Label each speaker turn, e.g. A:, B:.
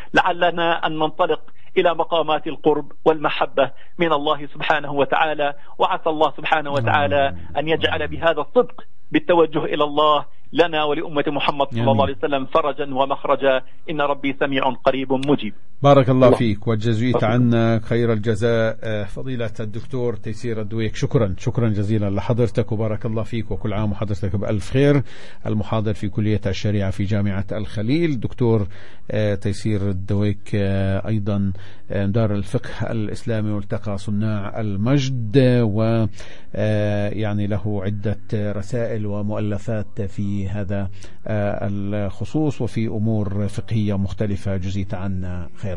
A: لعلنا أن ننطلق إلى مقامات القرب والمحبة من الله سبحانه وتعالى. وعسى الله سبحانه وتعالى أن يجعل بهذا الصدق بالتوجه إلى الله لنا ولأمة محمد صلى الله عليه وسلم فرجا ومخرجا، إن ربي سميع قريب مجيب.
B: بارك الله فيك وجزيت عنا خير الجزاء فضيلة الدكتور تيسير الدويك. شكرا جزيلا لحضرتك وبارك الله فيك، وكل عام وحضرتك بألف خير. المحاضر في كلية الشريعة في جامعة الخليل دكتور تيسير الدويك، أيضا دار الفقه الإسلامي ملتقى صناع المجد، ويعني له عدة رسائل ومؤلفات في هذا الخصوص وفي أمور فقهية مختلفة. جزيت عنا خير.